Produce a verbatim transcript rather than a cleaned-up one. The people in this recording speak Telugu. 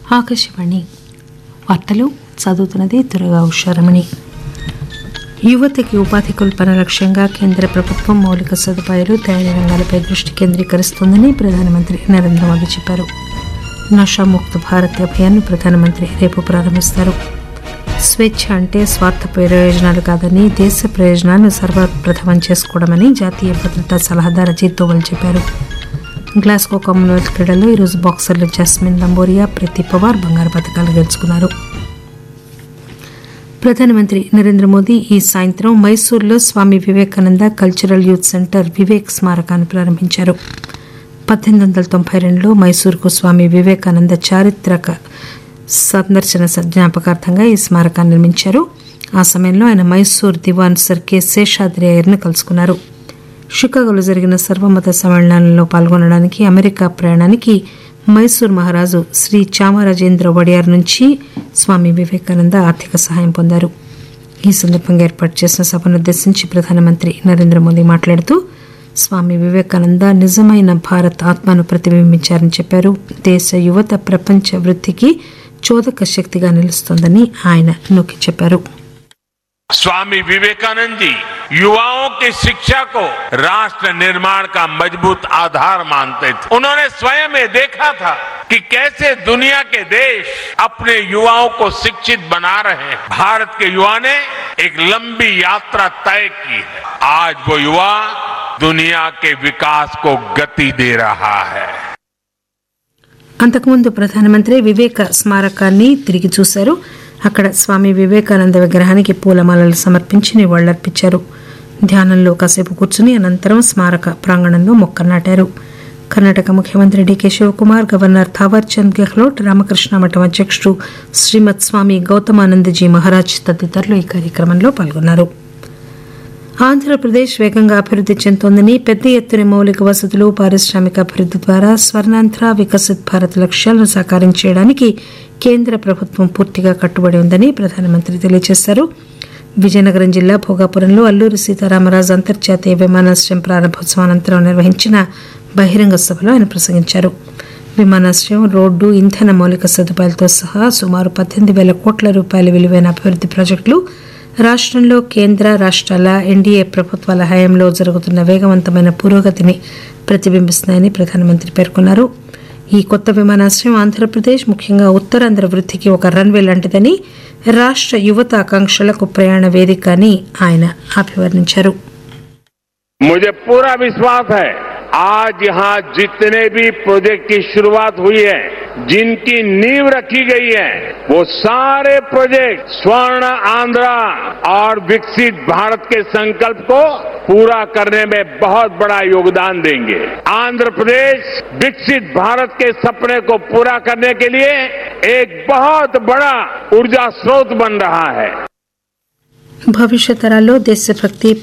ఆకాశవాణి వార్తలు చదువుతున్నది దుర్గా ఉషారమణి. యువతకి ఉపాధి కల్పన లక్ష్యంగా కేంద్ర ప్రభుత్వం మౌలిక సదుపాయాలు తయారీ రంగాలపై దృష్టి కేంద్రీకరిస్తోందని ప్రధానమంత్రి నరేంద్ర మోదీ చెప్పారు. నషాముక్త భారత్ అభియాన్ను ప్రధానమంత్రి రేపు ప్రారంభిస్తారు. స్వేచ్ఛ అంటే స్వార్థ ప్రయోజనాలు కాదని దేశ ప్రయోజనాలను సర్వప్రథమం చేసుకోవడమని జాతీయ భద్రతా సలహాదారు అజిత్ దోవల్ చెప్పారు. గ్లాస్గో కామన్వెల్త్ క్రీడల్లో ఈరోజు బాక్సర్లు జాస్మిన్ లంబోరియా, ప్రతి పవార్ బంగారు పథకాలు గెలుచుకున్నారు. ప్రధానమంత్రి నరేంద్ర మోదీ ఈ సాయంత్రం మైసూరులో Swami Vivekananda cultural youth centre Vivek స్మారకాన్ని ప్రారంభించారు. పద్దెనిమిది వందల తొంభై రెండులో మైసూరుకు స్వామి వివేకానంద చారిత్రక సందర్శన జ్ఞాపకార్థంగా ఈ స్మారకాన్ని నిర్మించారు. ఆ సమయంలో ఆయన మైసూర్ దివాన్ సర్ కె శేషాద్రి అయ్యర్ను కలుసుకున్నారు. షికాగోలో జరిగిన సర్వమత సమ్మేళనాలలో పాల్గొనడానికి అమెరికా ప్రయాణానికి మైసూర్ మహారాజు శ్రీ చామరాజేంద్ర వడియార్ నుంచి స్వామి వివేకానంద ఆర్థిక సహాయం పొందారు. ఈ సందర్భంగా ఏర్పాటు చేసిన సభనుద్దేశించి ప్రధానమంత్రి నరేంద్ర మోదీ మాట్లాడుతూ స్వామి వివేకానంద నిజమైన భారత్ ఆత్మను ప్రతిబింబించారని చెప్పారు. దేశ యువత ప్రపంచ వృద్ధికి చోదక శక్తిగా నిలుస్తోందని ఆయన నొక్కి చెప్పారు. स्वामी विवेकानंद जी युवाओं की शिक्षा को राष्ट्र निर्माण का मजबूत आधार मानते थे. उन्होंने स्वयं ये देखा था कि कैसे दुनिया के देश अपने युवाओं को शिक्षित बना रहे हैं. भारत के युवा ने एक लंबी यात्रा तय की है. आज वो युवा दुनिया के विकास को गति दे रहा है. అంతకుముందు ప్రధానమంత్రి వివేక స్మారకాన్ని తిరిగి చూశారు. అక్కడ స్వామి వివేకానంద విగ్రహానికి పూలమాలలు సమర్పించి నివాళులర్పించారు. ధ్యానంలో కాసేపు కూర్చుని అనంతరం స్మారక ప్రాంగణంలో మొక్క నాటారు. కర్ణాటక ముఖ్యమంత్రి డీకే శివకుమార్, గవర్నర్ థావర్ చంద్ గెహ్లోట్, రామకృష్ణ మఠం అధ్యక్షుడు శ్రీమద్ స్వామి గౌతమానందజీ మహారాజ్ తదితరులు ఈ కార్యక్రమంలో పాల్గొన్నారు. ఆంధ్రప్రదేశ్ వేగంగా అభివృద్ది చెందుతోందని, పెద్ద ఎత్తున మౌలిక వసతులు, పారిశ్రామిక అభివృద్ది ద్వారా స్వర్ణాంధ్ర వికసిత్ భారత్ లక్ష్యాలను సాకారం చేయడానికి కేంద్ర ప్రభుత్వం పూర్తిగా కట్టుబడి ఉందని ప్రధానమంత్రి తెలియజేశారు. విజయనగరం జిల్లా భోగాపురంలో అల్లూరి సీతారామరాజు అంతర్జాతీయ విమానాశ్రయం ప్రారంభోత్సవం అనంతరం నిర్వహించిన బహిరంగ సభలో ఆయన ప్రసంగించారు. విమానాశ్రయం, రోడ్డు, ఇంధన మౌలిక సదుపాయాలతో సహా సుమారు పద్దెనిమిది వేల కోట్ల రూపాయల విలువైన అభివృద్ది ప్రాజెక్టులు రాష్టంలో కేంద్ర రాష్ట్రాల ఎన్డీఏ ప్రభుత్వాల హయాంలో జరుగుతున్న వేగవంతమైన పురోగతిని ప్రతిబింబిస్తున్నాయని ప్రధానమంత్రి పేర్కొన్నారు. ఈ కొత్త విమానాశ్రయం ఆంధ్రప్రదేశ్, ముఖ్యంగా ఉత్తరాంధ్ర వృద్ధికి ఒక రన్వే లాంటిదని, రాష్ట్ర యువత ఆకాంక్షలకు ప్రయాణ వేదిక అని ఆయన అభివర్ణించారు. मुझे पूरा विश्वास है आज यहाँ जितने भी प्रोजेक्ट की शुरुआत हुई है, जिनकी नींव रखी गई है, वो सारे प्रोजेक्ट स्वर्ण आंध्रा और विकसित भारत के संकल्प को पूरा करने में बहुत बड़ा योगदान देंगे. आंध्र प्रदेश विकसित भारत के सपने को पूरा करने के लिए एक बहुत बड़ा ऊर्जा स्रोत बन रहा है. భవిష్యత్ తరాల్లో దేశభక్తి,